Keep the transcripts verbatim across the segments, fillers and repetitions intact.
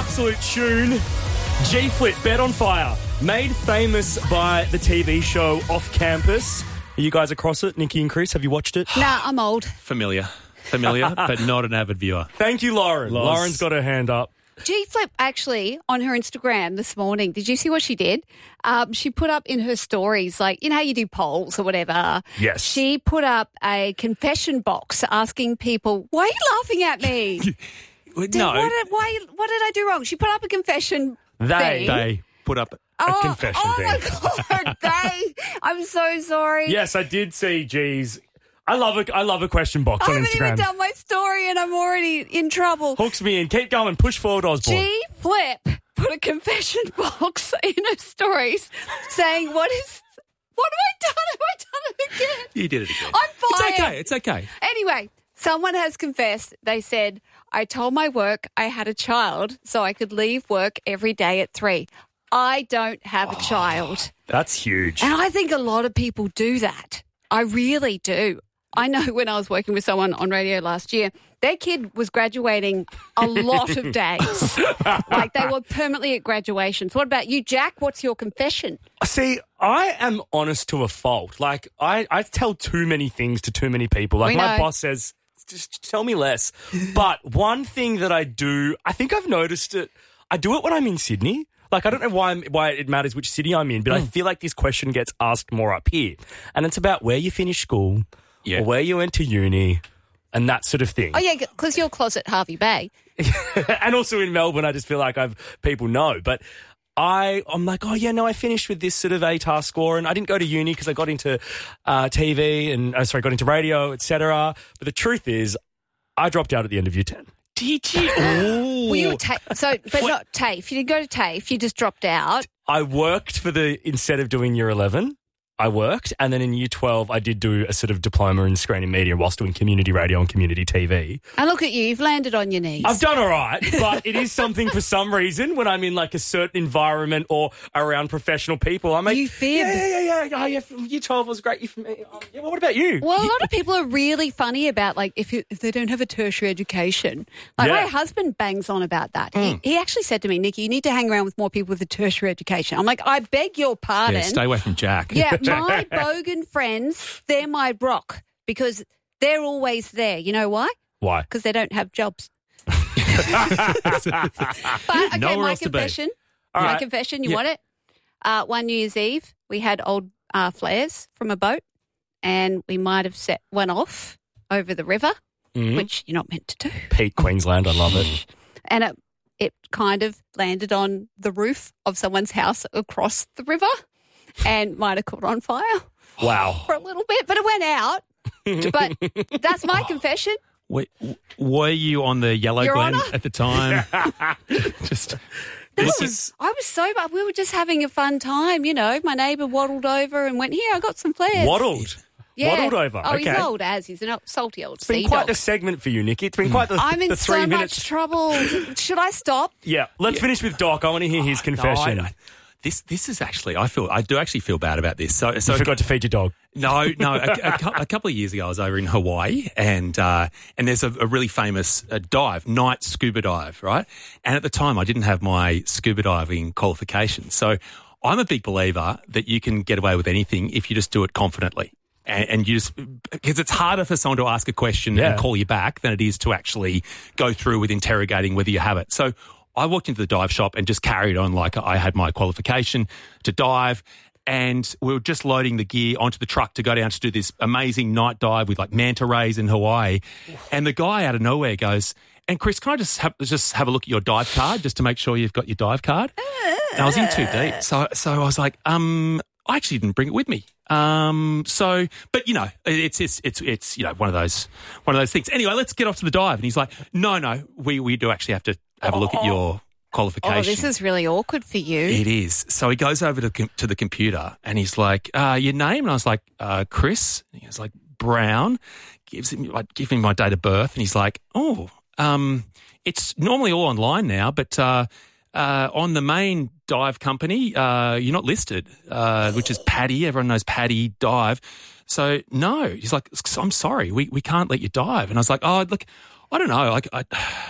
absolute tune. G-Flip, Bet on Fire, made famous by the T V show Off Campus. Are you guys across it? Nikki and Chris, have you watched it? Nah, I'm old. Familiar. Familiar, but not an avid viewer. Thank you, Lauren. Loz. Lauren's got her hand up. G-Flip actually on her Instagram this morning, did you see what she did? Um, she put up in her stories, like, you know how you do polls or whatever? Yes. She put up a confession box asking people, why are you laughing at me? Did, no. What did, why, what did I do wrong? She put up a confession They. thing. They put up... oh, confession oh thing. my God, they. I'm so sorry. Yes, I did see G's. I love a, I love a question box I on haven't Instagram. even done my story and I'm already in trouble. Hooks me in. Keep going. Push forward, Osborne. G-Flip put a confession box in her stories saying, what is... What have I done? Have I done it again? You did it again. I'm fired. It's okay. It's okay. Anyway, someone has confessed. They said, I told my work I had a child so I could leave work every day at three. I don't have a child. That's huge. And I think a lot of people do that. I really do. I know when I was working with someone on radio last year, their kid was graduating a lot of days. Like they were permanently at graduation. So what about you, Jack? What's your confession? See, I am honest to a fault. Like, I, I tell too many things to too many people. Like, We my know. boss says, just tell me less. But one thing that I do, I think I've noticed it, I do it when I'm in Sydney. Like, I don't know why I'm, why it matters which city I'm in, but I feel like this question gets asked more up here. And it's about where you finished school Yeah. or where you went to uni and that sort of thing. Oh, yeah, because you're closet Harvey Bay. And also in Melbourne, I just feel like I've people know. But I, I'm like, oh, yeah, no, I finished with this sort of A T A R score and I didn't go to uni because I got into uh, T V and, uh, sorry, got into radio, et cetera. But the truth is, I dropped out at the end of year ten. Did you? Ooh. Were you a ta- so, but not TAFE. You didn't go to TAFE. You just dropped out. I worked for the, instead of doing year eleven, I worked. And then in year twelve, I did do a sort of diploma in screen and media whilst doing community radio and community T V. And look at you. You've landed on your knees. I've done all right, but it is something for some reason when I'm in like a certain environment or around professional people. I'm like, You fib. yeah, yeah, yeah, yeah. Oh, yeah, year twelve was great. You for me. Um, yeah, well, what about you? Well, a lot of people are really funny about, like, if you, if they don't have a tertiary education. Like, Yeah. my husband bangs on about that. He, he actually said to me, Nikki, you need to hang around with more people with a tertiary education. I'm like, I beg your pardon. Yeah, stay away from Jack. Yeah, my bogan friends, they're my rock because they're always there. You know why? Why? Because they don't have jobs. But, okay, Nowhere my else to be. confession. All my right. confession, you Yeah. want it? Uh, one New Year's Eve, we had old uh, flares from a boat and we might have set one off over the river, Mhm. which you're not meant to do. Peak Queensland, I love it. And it, it kind of landed on the roof of someone's house across the river and might have caught on fire Wow. for a little bit, but it went out. But that's my confession. Were, were you on the Yellow Your Glen Honour? at the time? Just No, this is I was sober. We were just having a fun time, you know. My neighbour waddled over and went, here, I got some flares. Waddled. Yeah. Waddled over. Oh, okay. he's old as. He's an salty old It's been sea quite dog. the segment for you, Nikki. It's been quite the, I'm in the three so minutes. much trouble. Should I stop? Yeah. Let's finish with Doc. I want to hear his confession. No, I- I- this this is actually I feel I do actually feel bad about this. So so you forgot to feed your dog. No, no. A, a, cou- a couple of years ago, I was over in Hawaii, and uh, and there's a, a really famous uh, dive, night scuba dive, right? And at the time, I didn't have my scuba diving qualifications, so I'm a big believer that you can get away with anything if you just do it confidently. And, and you just because it's harder for someone to ask a question Yeah. and call you back than it is to actually go through with interrogating whether you have it. So I walked into the dive shop and just carried on like I had my qualification to dive. And we were just loading the gear onto the truck to go down to do this amazing night dive with like manta rays in Hawaii. And the guy out of nowhere goes, and Chris, can I just have, just have a look at your dive card just to make sure you've got your dive card? And I was in too deep. So, so I was like, um, I actually didn't bring it with me. Um, so, but you know, it's, it's, it's, it's, you know, one of those, one of those things. Anyway, let's get off to the dive. And he's like, no, no, we, we do actually have to have a look at your qualification. Oh, this is really awkward for you. It is. So he goes over to, com- to the computer and he's like, uh, your name? And I was like, uh, Chris. And he was like, Brown. Gives him, like, give him my date of birth. And he's like, oh, um, it's normally all online now, but, uh, uh, on the main dive company, uh, you're not listed, uh, which is Paddy. Everyone knows Paddy Dive. So no, he's like, I'm sorry, we, we can't let you dive. And I was like, oh, look, I don't know. Like, I,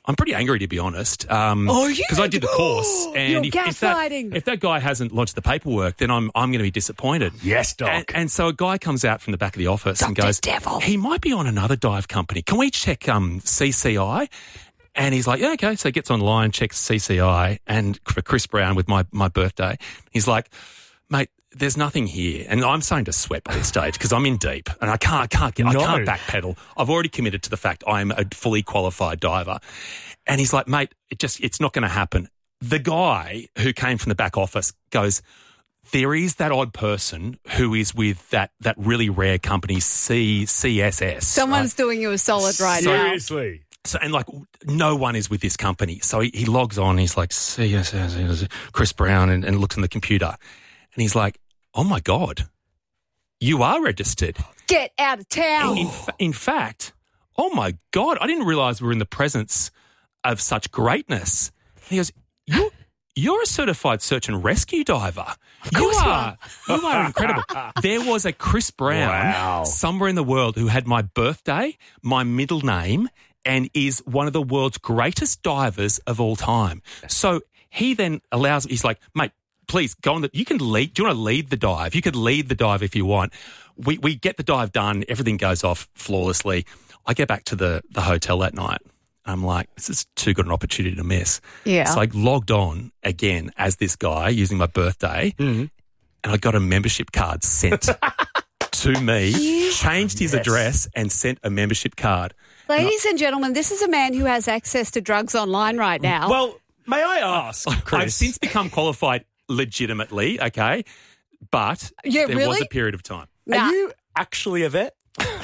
I'm pretty angry, to be honest. Um, Oh, you- Because I did the course. And You're if, if, that, gaslighting. if that guy hasn't lodged the paperwork, then I'm I'm going to be disappointed. Yes, Doc. And, and so a guy comes out from the back of the office and Doctor goes, Devil. he might be on another dive company. Can we check um, C C I? And he's like, yeah, okay. So he gets online, checks C C I, and for Chris Brown with my, my birthday, he's like, mate, there's nothing here. And I'm starting to sweat by this stage because I'm in deep and I can't, I can't get, No. I can't backpedal. I've already committed to the fact I'm a fully qualified diver. And he's like, mate, it just, it's not going to happen. The guy who came from the back office goes, there is that odd person who is with that, that really rare company, C, CSS. Someone's doing you a solid right now. Seriously. So, and like, no one is with this company. So he, he logs on, he's like, C S S, Chris Brown, and, and looks in the computer. And he's like, oh my God, you are registered. Get out of town. In, fa- in fact, oh my God, I didn't realize we were in the presence of such greatness. He goes, you're, you're a certified search and rescue diver. You are, you are incredible. There was a Chris Brown Wow. somewhere in the world who had my birthday, my middle name, and is one of the world's greatest divers of all time. So he then allows, he's like, mate, please go on. The, you can lead. Do you want to lead the dive? You could lead the dive if you want. We we get the dive done. Everything goes off flawlessly. I get back to the, the hotel that night. I'm like, this is too good an opportunity to miss. Yeah. So I logged on again as this guy using my birthday, and I got a membership card sent to me, changed his address, and sent a membership card. Ladies and gentlemen, this is a man who has access to drugs online right now. Well, may I ask, Chris? I've since become qualified legitimately, okay, but Yeah, there was really? a period of time. Nah. Are you actually a vet?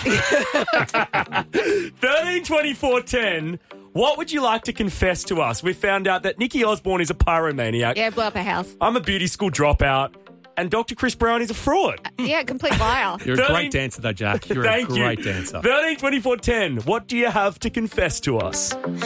thirteen twenty-four ten. What would you like to confess to us? We found out that Nikki Osborne is a pyromaniac. Yeah, blow up a house. I'm a beauty school dropout. And Doctor Chris Brown is a fraud. Yeah, complete liar. You're a thirteen great dancer, though, Jack. You're Thank a great you. dancer. thirteen twenty-four ten. What do you have to confess to us?